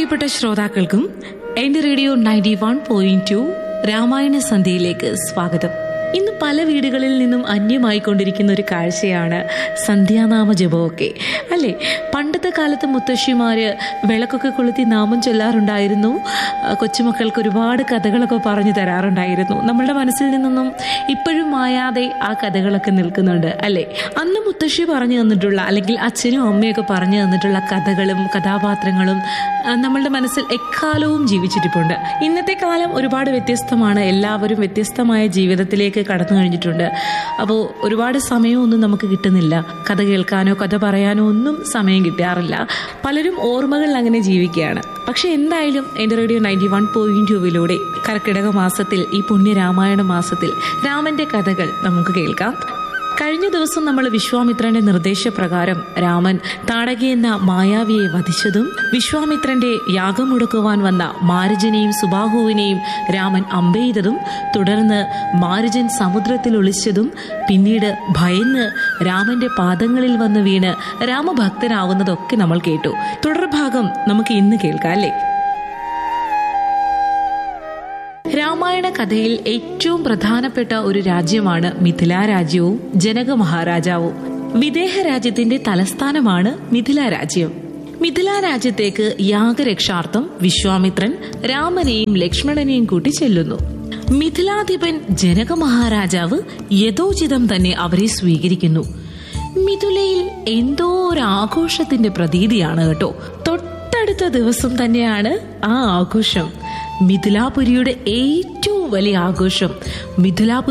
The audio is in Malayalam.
പ്രിയപ്പെട്ട ശ്രോതാക്കൾക്കും എന്റെ റേഡിയോ 91.2 രാമായണ സന്ധ്യയിലേക്ക് സ്വാഗതം. ഇന്ന് പല വീടുകളിൽ നിന്നും അന്യമായിക്കൊണ്ടിരിക്കുന്ന ഒരു കാഴ്ചയാണ് സന്ധ്യാനാമ ജപമൊക്കെ അല്ലേ. പണ്ടത്തെ കാലത്ത് മുത്തശ്ശിമാര് വിളക്കൊക്കെ കൊളുത്തി നാമം ചൊല്ലാറുണ്ടായിരുന്നു. കൊച്ചുമക്കൾക്ക് ഒരുപാട് കഥകളൊക്കെ പറഞ്ഞു തരാറുണ്ടായിരുന്നു. നമ്മളുടെ മനസ്സിൽ നിന്നൊന്നും ഇപ്പോഴും മായാതെ ആ കഥകളൊക്കെ നിൽക്കുന്നുണ്ട് അല്ലേ. അന്ന് മുത്തശ്ശി പറഞ്ഞു തന്നിട്ടുള്ള അല്ലെങ്കിൽ അച്ഛനും അമ്മയൊക്കെ പറഞ്ഞു തന്നിട്ടുള്ള കഥകളും കഥാപാത്രങ്ങളും നമ്മളുടെ മനസ്സിൽ എക്കാലവും ജീവിച്ചിരിപ്പുണ്ട്. ഇന്നത്തെ കാലം ഒരുപാട് വ്യത്യസ്തമാണ്. എല്ലാവരും വ്യത്യസ്തമായ ജീവിതത്തിലേക്ക് കടന്നു കഴിഞ്ഞിട്ടുണ്ട്. അപ്പോൾ ഒരുപാട് സമയമൊന്നും നമുക്ക് കിട്ടുന്നില്ല. കഥ കേൾക്കാനോ കഥ പറയാനോ ഒന്നും സമയം കിട്ടാറില്ല. പലരും ഓർമ്മകളിൽ അങ്ങനെ ജീവിക്കുകയാണ്. പക്ഷെ എന്തായാലും എന്റെ റേഡിയോ 91.2 കർക്കിടക മാസത്തിൽ, ഈ പുണ്യ രാമായണ മാസത്തിൽ രാമന്റെ കഥകൾ നമുക്ക് കേൾക്കാം. കഴിഞ്ഞ ദിവസം നമ്മൾ വിശ്വാമിത്രന്റെ നിർദ്ദേശപ്രകാരം രാമൻ താടകി എന്ന മായാവിയെ വധിച്ചതും വിശ്വാമിത്രന്റെ യാഗം മുടക്കുവാൻ വന്ന മാരുജനെയും സുബാഹുവിനെയും രാമൻ അമ്പെയ്തതും തുടർന്ന് മാരുജൻ സമുദ്രത്തിൽ ഒളിച്ചതും പിന്നീട് ഭയന്ന് രാമന്റെ പാദങ്ങളിൽ വന്ന് വീണ് രാമഭക്തനാവുന്നതൊക്കെ നമ്മൾ കേട്ടു. തുടർഭാഗം നമുക്ക് ഇന്ന് കേൾക്കാം അല്ലേ. രാമായണ കഥയിൽ ഏറ്റവും പ്രധാനപ്പെട്ട ഒരു രാജ്യമാണ് മിഥില രാജ്യവും ജനക മഹാരാജാവും. വിദേഹ രാജ്യത്തിന്റെ തലസ്ഥാനമാണ് മിഥില രാജ്യം. മിഥില രാജ്യത്തേക്ക് യാഗരക്ഷാർത്ഥം വിശ്വാമിത്രൻ രാമനെയും ലക്ഷ്മണനെയും കൂട്ടി ചെല്ലുന്നു. മിഥിലാധിപൻ ജനക മഹാരാജാവ് യഥോചിതം തന്നെ അവരെ സ്വീകരിക്കുന്നു. മിഥിലയിൽ എന്തോ ഒരു ആഘോഷത്തിന്റെ പ്രതീതിയാണ് കേട്ടോ. തൊട്ടടുത്ത ദിവസം തന്നെയാണ് ആ ആഘോഷം. മിഥിലാപുരിയുടെ ഏറ്റവും വലിയ ആഘോഷം. മിഥിലാപുരി